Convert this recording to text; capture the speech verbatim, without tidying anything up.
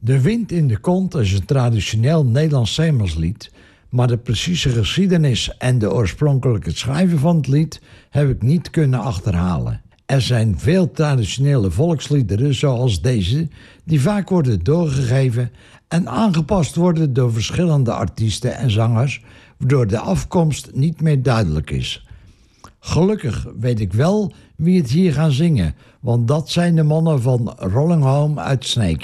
De Wind in de Kont is een traditioneel Nederlands zeemanslied, maar de precieze geschiedenis en de oorspronkelijke schrijver van het lied heb ik niet kunnen achterhalen. Er zijn veel traditionele volksliederen zoals deze, die vaak worden doorgegeven en aangepast worden door verschillende artiesten en zangers, waardoor de afkomst niet meer duidelijk is. Gelukkig weet ik wel wie het hier gaan zingen, want dat zijn de mannen van Rolling Home uit Sneek.